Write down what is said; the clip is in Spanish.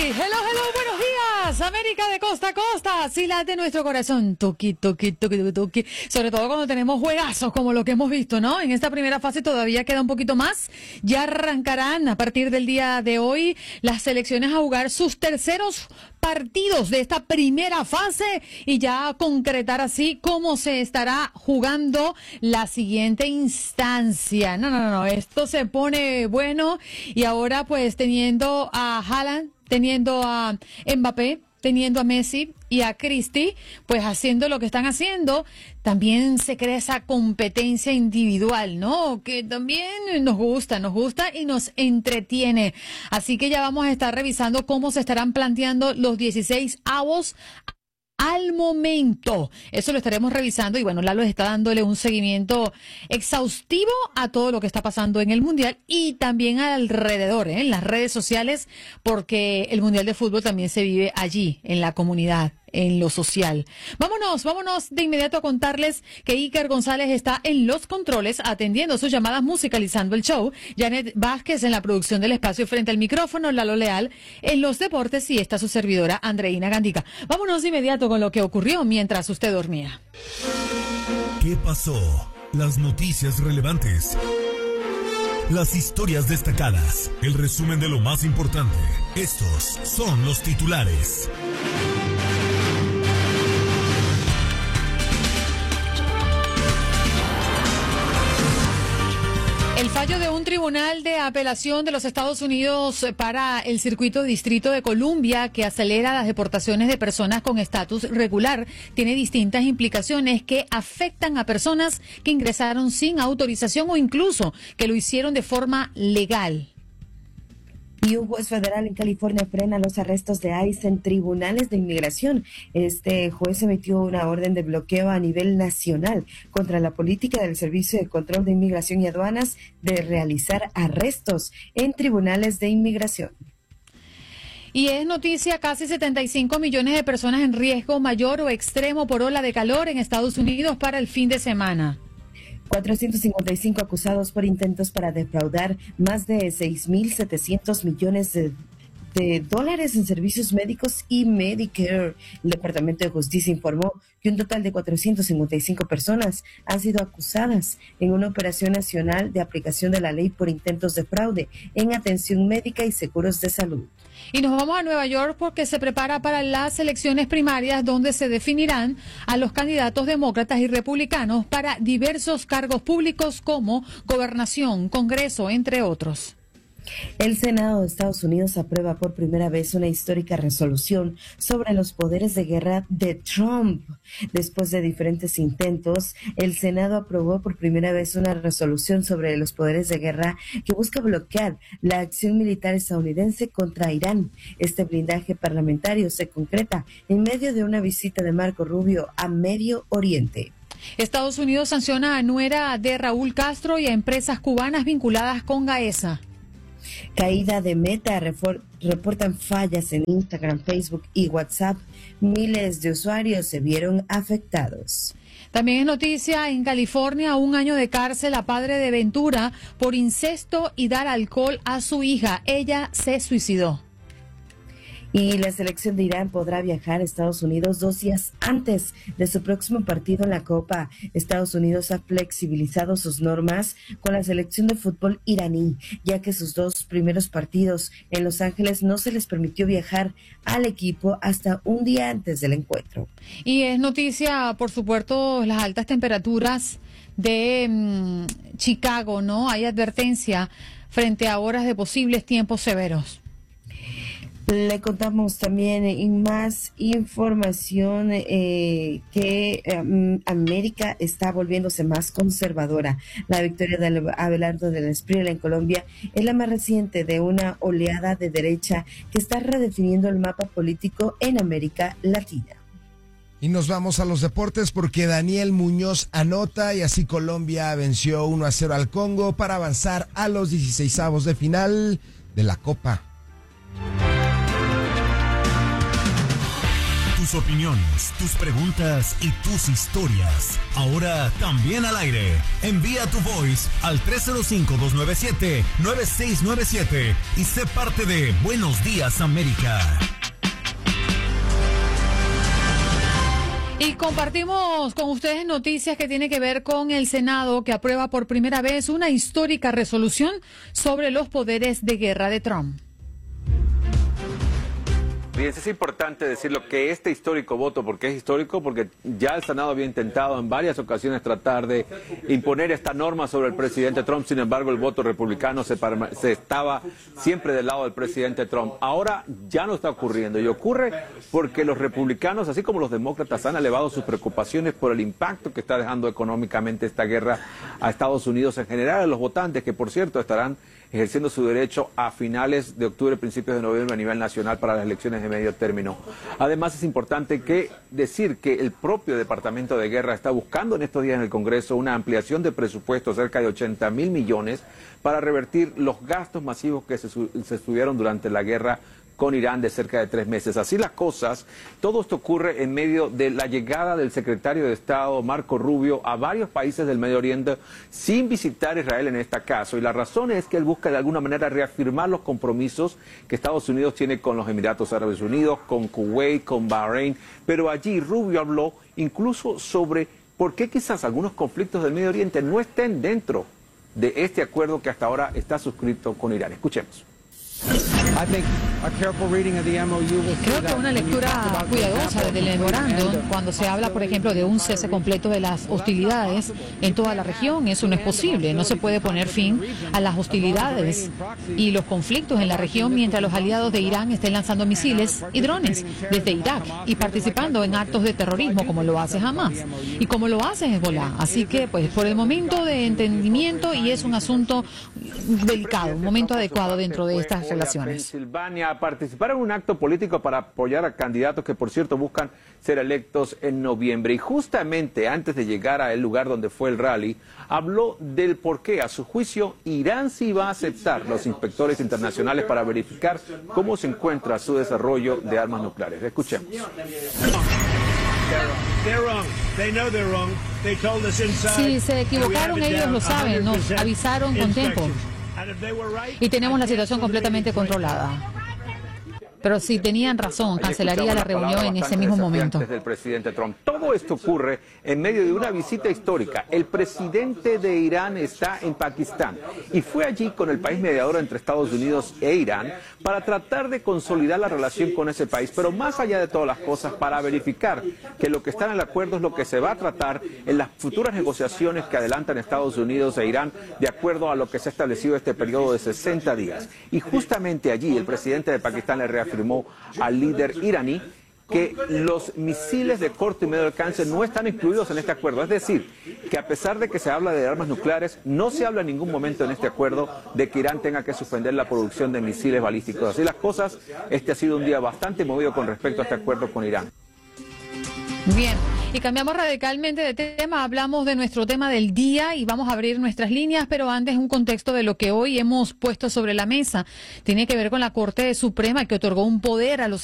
Buenos días, América de costa a costa, sí late nuestro corazón, tuki, tuki, tuki, tuki, tuki, sobre todo cuando tenemos juegazos como lo que hemos visto, ¿no? En esta primera fase todavía queda un poquito más, ya arrancarán a partir del día de hoy las selecciones a jugar sus terceros partidos de esta primera fase y ya concretar así cómo se estará jugando la siguiente instancia. No, esto se pone bueno y ahora pues teniendo a Haaland, teniendo a Mbappé, teniendo a Messi y a Cristi, pues haciendo lo que están haciendo, también se crea esa competencia individual, ¿no? Que también nos gusta y nos entretiene. Así que ya vamos a estar revisando cómo se estarán planteando los 16avos al momento. Eso lo estaremos revisando y bueno, Lalo está dándole un seguimiento exhaustivo a todo lo que está pasando en el Mundial y también alrededor, en las redes sociales, porque el Mundial de Fútbol también se vive allí, en la comunidad, en lo social. Vámonos de inmediato a contarles que Iker González está en los controles atendiendo sus llamadas, musicalizando el show. Janet Vázquez en la producción del espacio frente al micrófono, Lalo Leal en los deportes y está su servidora Andreina Gandica. Vámonos de inmediato con lo que ocurrió mientras usted dormía. ¿Qué pasó? Las noticias relevantes. Las historias destacadas. El resumen de lo más importante. Estos son los titulares. El fallo de un tribunal de apelación de los Estados Unidos para el circuito distrito de Columbia, que acelera las deportaciones de personas con estatus regular, tiene distintas implicaciones que afectan a personas que ingresaron sin autorización o incluso que lo hicieron de forma legal. Y un juez federal en California frena los arrestos de ICE en tribunales de inmigración. Este juez emitió una orden de bloqueo a nivel nacional contra la política del Servicio de Control de Inmigración y Aduanas de realizar arrestos en tribunales de inmigración. Y es noticia, casi 75 millones de personas en riesgo mayor o extremo por ola de calor en Estados Unidos para el fin de semana. 455 acusados por intentos para defraudar más de 6.700 millones de dólares en servicios médicos y Medicare. El Departamento de Justicia informó que un total de 455 personas han sido acusadas en una operación nacional de aplicación de la ley por intentos de fraude en atención médica y seguros de salud. Y nos vamos a Nueva York porque se prepara para las elecciones primarias donde se definirán a los candidatos demócratas y republicanos para diversos cargos públicos como gobernación, Congreso, entre otros. El Senado de Estados Unidos aprueba por primera vez una histórica resolución sobre los poderes de guerra de Trump. Después de diferentes intentos, el Senado aprobó por primera vez una resolución sobre los poderes de guerra que busca bloquear la acción militar estadounidense contra Irán. Este blindaje parlamentario se concreta en medio de una visita de Marco Rubio a Medio Oriente. Estados Unidos sanciona a nuera de Raúl Castro y a empresas cubanas vinculadas con Gaesa. Caída de Meta, reportan fallas en Instagram, Facebook y WhatsApp. Miles de usuarios se vieron afectados. También es noticia en California, 1 año de cárcel a padre de Ventura por incesto y dar alcohol a su hija. Ella se suicidó. Y la selección de Irán podrá viajar a Estados Unidos 2 días antes de su próximo partido en la Copa. Estados Unidos ha flexibilizado sus normas con la selección de fútbol iraní, ya que sus 2 primeros partidos en Los Ángeles no se les permitió viajar al equipo hasta un día antes del encuentro. Y es noticia, por supuesto, las altas temperaturas de Chicago, ¿no? Hay advertencia frente a horas de posibles tiempos severos. Le contamos también en más información que América está volviéndose más conservadora. La victoria de Abelardo del Espriel en Colombia es la más reciente de una oleada de derecha que está redefiniendo el mapa político en América Latina. Y nos vamos a los deportes porque Daniel Muñoz anota y así Colombia venció 1-0 al Congo para avanzar a los 16avos de final de la Copa. tus opiniones, tus preguntas y tus historias. Ahora también al aire. Envía tu voice al 305-297-9697 y sé parte de Buenos Días América. Y compartimos con ustedes noticias que tienen que ver con el Senado, que aprueba por primera vez una histórica resolución sobre los poderes de guerra de Trump. Fíjense, es importante decirlo que este histórico voto, ¿por qué es histórico? Porque ya el Senado había intentado en varias ocasiones tratar de imponer esta norma sobre el presidente Trump. Sin embargo, el voto republicano se estaba siempre del lado del presidente Trump. Ahora ya no está ocurriendo, y ocurre porque los republicanos, así como los demócratas, han elevado sus preocupaciones por el impacto que está dejando económicamente esta guerra a Estados Unidos en general, a los votantes, que por cierto estarán ejerciendo su derecho a finales de octubre, principios de noviembre a nivel nacional para las elecciones de medio término. Además, es importante decir que el propio Departamento de Guerra está buscando en estos días en el Congreso una ampliación de presupuesto cerca de 80,000 millones para revertir los gastos masivos que se estuvieron durante la guerra con Irán de cerca de 3 meses. Así las cosas, todo esto ocurre en medio de la llegada del secretario de Estado, Marco Rubio, a varios países del Medio Oriente sin visitar Israel en este caso. Y la razón es que él busca de alguna manera reafirmar los compromisos que Estados Unidos tiene con los Emiratos Árabes Unidos, con Kuwait, con Bahrein. Pero allí Rubio habló incluso sobre por qué quizás algunos conflictos del Medio Oriente no estén dentro de este acuerdo que hasta ahora está suscrito con Irán. Escuchemos. Creo que una lectura cuidadosa del memorándum, cuando se habla, por ejemplo, de un cese completo de las hostilidades en toda la región, eso no es posible. No se puede poner fin a las hostilidades y los conflictos en la región mientras los aliados de Irán estén lanzando misiles y drones desde Irak y participando en actos de terrorismo como lo hace Hamas y como lo hace Hezbollah. Así que, pues, por el momento de entendimiento, y es un asunto delicado, un momento adecuado dentro de estas relaciones. Pensilvania, a participar en un acto político para apoyar a candidatos que, por cierto, buscan ser electos en noviembre. Y justamente antes de llegar al lugar donde fue el rally, habló del por qué, a su juicio, Irán sí va a aceptar los inspectores internacionales para verificar cómo se encuentra su desarrollo de armas nucleares. Escuchemos. Si se equivocaron, ellos lo saben, nos avisaron con tiempo. Y tenemos la situación completamente controlada. Pero si tenían razón, cancelaría la reunión en ese mismo momento. Del presidente Trump. Todo esto ocurre en medio de una visita histórica. El presidente de Irán está en Pakistán y fue allí con el país mediador entre Estados Unidos e Irán para tratar de consolidar la relación con ese país, pero más allá de todas las cosas, para verificar que lo que está en el acuerdo es lo que se va a tratar en las futuras negociaciones que adelantan Estados Unidos e Irán, de acuerdo a lo que se ha establecido este periodo de 60 días. Y justamente allí el presidente de Pakistán le reafirmó al líder iraní que los misiles de corto y medio alcance no están incluidos en este acuerdo. Es decir, que a pesar de que se habla de armas nucleares, no se habla en ningún momento en este acuerdo de que Irán tenga que suspender la producción de misiles balísticos. Así las cosas, este ha sido un día bastante movido con respecto a este acuerdo con Irán. Bien, y cambiamos radicalmente de tema, hablamos de nuestro tema del día y vamos a abrir nuestras líneas, pero antes un contexto de lo que hoy hemos puesto sobre la mesa. Tiene que ver con la Corte Suprema, que otorgó un poder a los